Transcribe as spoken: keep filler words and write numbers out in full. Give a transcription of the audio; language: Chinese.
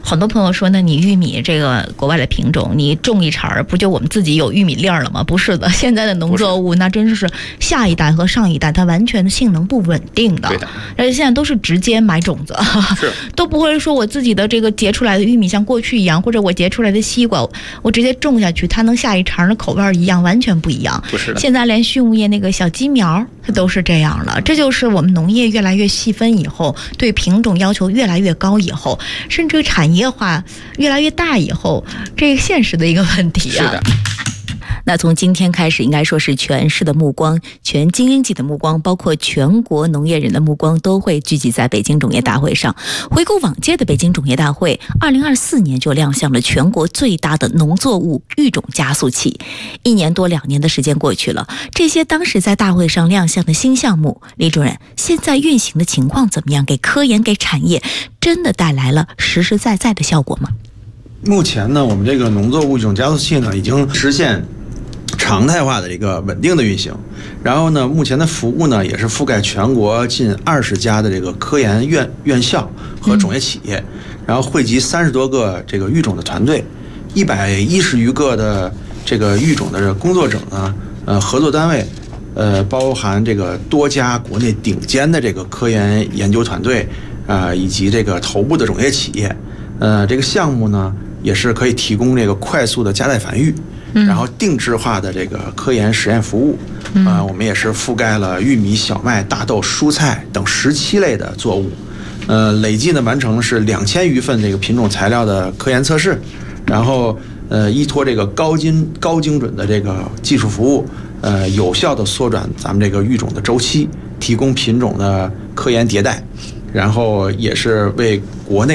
很多朋友说，那你玉米这个国外的品种，你种一茬儿，不就我们自己有玉米粒儿了吗？不是的，现在的农作物那真是下一代和上一代它完全的性能不稳定的， 对的， 而且现在都是直接买种子， 是都不会说我自己的这个结出来的玉米像过去一样，或者我结出来的西瓜，我直接种下去，它能下一茬的口味一样，完全不一样。 不是的， 现在连畜牧业那个小鸡苗它都是这样了，这就是我们农业越来越细分以后，对品种要求越来越高以后，甚至产业化越来越大以后，这个现实的一个问题啊。 是的。 那从今天开始，应该说是全市的目光、全京津冀的目光，包括全国农业人的目光，都会聚集在北京种业大会上。回顾往届的北京种业大会，二零二四年就亮相了全国最大的农作物育种加速器。一年多两年的时间过去了，这些当时在大会上亮相的新项目，李主任，现在运行的情况怎么样？给科研、给产业真的带来了实实在在的效果吗？ 目前呢，我们这个农作物育种加速器呢，已经实现常态化的一个稳定的运行，然后呢，目前的服务呢也是覆盖全国近二十家的这个科研院院校和种业企业，然后汇集三十多个这个育种的团队，一百一十余个的这个育种的工作者呢，呃，合作单位，呃，包含这个多家国内顶尖的这个科研研究团队，啊、呃，以及这个头部的种业企业，呃，这个项目呢也是可以提供这个快速的加代繁育。然后定制化的这个科研实验服务，啊、呃，我们也是覆盖了玉米、小麦、大豆、蔬菜等十七类的作物，呃，累计呢完成是两千余份这个品种材料的科研测试，然后呃，依托这个高精高精准的这个技术服务，呃，有效的缩短咱们这个育种的周期，提供品种的科研迭代，然后也是为国内